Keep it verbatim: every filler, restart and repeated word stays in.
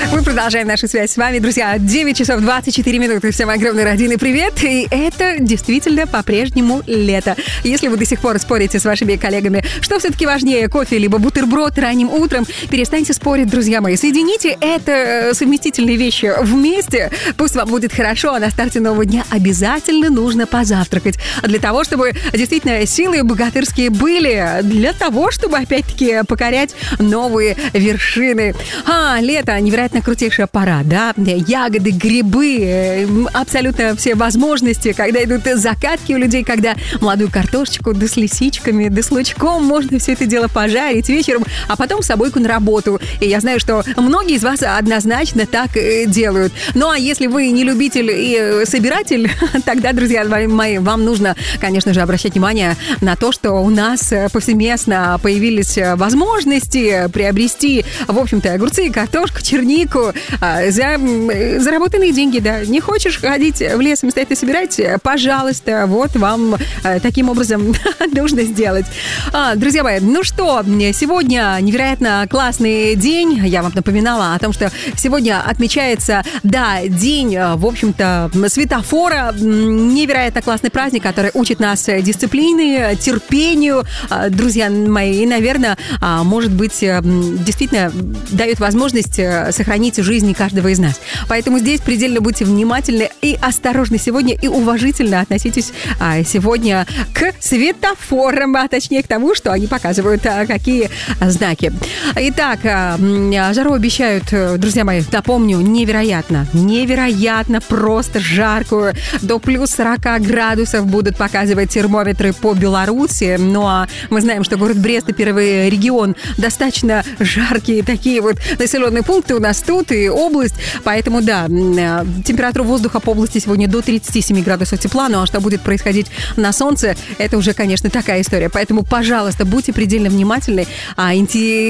Мы продолжаем нашу связь с вами, друзья. девять часов двадцать четыре минуты. Всем огромный родины привет. И это действительно по-прежнему лето. Если вы до сих пор спорите с вашими коллегами, что все-таки важнее, кофе либо бутерброд ранним утром, перестаньте спорить, друзья мои. Соедините это совместительные вещи вместе. Пусть вам будет хорошо, а на старте нового дня обязательно нужно позавтракать. Для того, чтобы действительно силы богатырские были. Для того, чтобы опять-таки покорять новые вершины. А, лето, невероятно крутейшая пора, да? Ягоды, грибы, абсолютно все возможности, когда идут закатки у людей, когда молодую картошечку, да с лисичками, да с лучком, можно все это дело пожарить вечером, а потом с собойку на работу. И я знаю, что многие из вас однозначно так делают. Ну, а если вы не любитель и собиратель, тогда, друзья мои, вам нужно, конечно же, обращать внимание на то, что у нас повсеместно появились возможности приобрести, в общем-то, огурцы, картошку, чернику за заработанные деньги, да. Не хочешь ходить в лес самостоятельно собирать? Пожалуйста, вот вам таким образом нужно сделать. А, друзья мои, ну что, сегодня невероятно классный день. Я вам напоминала о том, что сегодня отмечается, да, день, в общем-то, светофора. Невероятно классный праздник, который учит нас дисциплине, терпению, друзья мои. И, наверное, может быть, действительно дает возможность сохранить жизнь каждого из нас. Поэтому здесь предельно будьте внимательны и осторожны сегодня, и уважительно относитесь сегодня к светофорам, а точнее к тому, что они показывают, какие знаки. Итак, жару обещают, друзья мои, напомню, невероятно, невероятно просто жаркую. До плюс сорок градусов будут показывать термометры по Беларуси. Ну а мы знаем, что город Брест и первый регион достаточно жаркие такие вот населенные пункты у нас тут и область. Поэтому, да, температура воздуха по области сегодня до тридцать семь градусов тепла. Ну а что будет происходить на солнце, это уже, конечно, такая история. Поэтому, пожалуйста, будьте предельно внимательны. А,